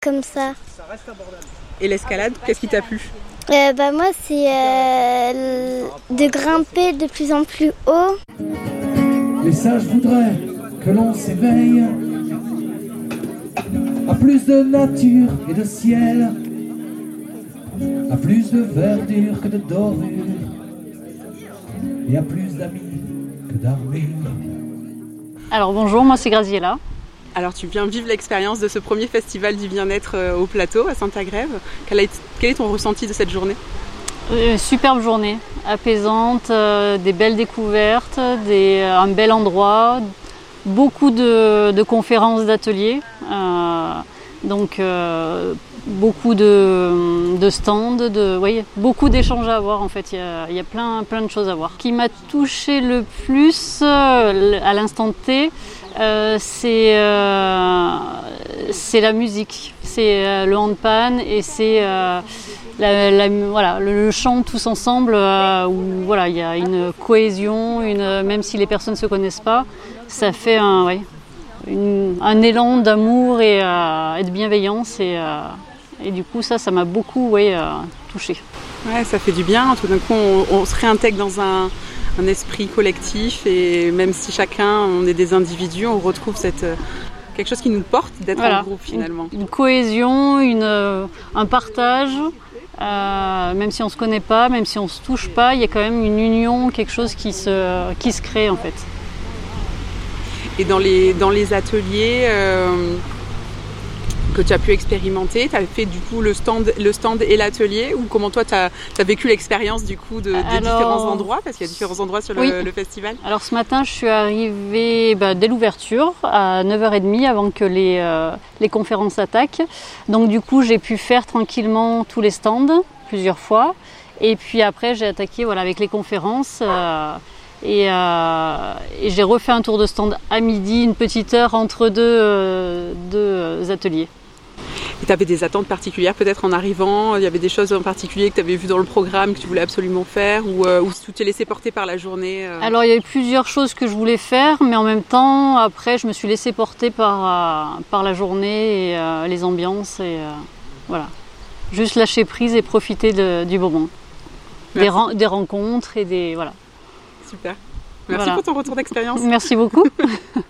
comme ça. Et l'escalade, qu'est-ce qui t'a plu? Moi, c'est de grimper de plus en plus haut. Les sages voudraient que l'on s'éveille à plus de nature et de ciel, à plus de verdure que de dorure, et à plus d'amis que d'armures. Alors bonjour, moi c'est Graziella. Alors tu viens vivre l'expérience de ce premier festival du bien-être au plateau à Saint-Agrève. Quel est ton ressenti de cette journée? Superbe journée, apaisante, des belles découvertes, un bel endroit, beaucoup de conférences, d'ateliers, beaucoup de stands, beaucoup d'échanges à avoir en fait. Il y a plein de choses à voir. Ce qui m'a touché le plus à l'instant T, c'est la musique, c'est le handpan et c'est le chant tous ensemble où il y a une cohésion, même si les personnes ne se connaissent pas, ça fait un élan d'amour et de bienveillance et du coup ça m'a beaucoup touchée. Ouais, ça fait du bien, tout d'un coup on se réintègre dans un esprit collectif et même si chacun on est des individus, on retrouve quelque chose qui nous porte d'être en groupe finalement. Une cohésion, un partage, même si on ne se connaît pas, même si on ne se touche pas, il y a quand même une union, quelque chose qui se crée en fait. Et dans les ateliers que tu as pu expérimenter, tu as fait du coup le stand et l'atelier, ou comment toi tu as vécu l'expérience du coup des différents endroits, parce qu'il y a différents endroits sur le festival? Alors ce matin je suis arrivée dès l'ouverture à 9h30 avant que les conférences attaquent. Donc du coup j'ai pu faire tranquillement tous les stands plusieurs fois et puis après j'ai attaqué avec les conférences et j'ai refait un tour de stand à midi, une petite heure entre deux ateliers. Et tu avais des attentes particulières peut-être en arrivant? Il y avait des choses en particulier que tu avais vues dans le programme que tu voulais absolument faire ou tu t'es laissé porter par la journée? Alors il y avait plusieurs choses que je voulais faire, mais en même temps après je me suis laissée porter par la journée et les ambiances et juste lâcher prise et profiter du moment, des rencontres et des Super. Merci pour ton retour d'expérience. Merci beaucoup.